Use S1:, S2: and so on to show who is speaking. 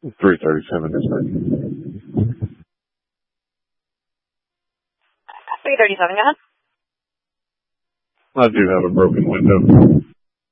S1: 337 is right.
S2: 337, go ahead.
S1: I do have a broken window.